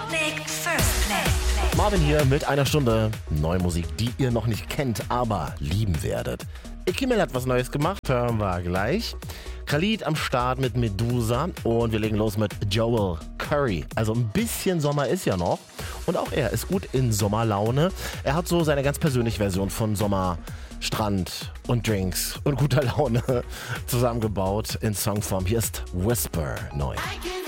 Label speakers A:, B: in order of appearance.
A: Sputnik First Play.
B: Marvin hier mit einer Stunde neue Musik, die ihr noch nicht kennt, aber lieben werdet. Ikimel hat was Neues gemacht, hören wir gleich. Khalid am Start mit Medusa und wir legen los mit Joel Curry. Also ein bisschen Sommer ist ja noch und auch er ist gut in Sommerlaune. Er hat so seine ganz persönliche Version von Sommer, Strand und Drinks und guter Laune zusammengebaut in Songform. Hier ist Whisper neu.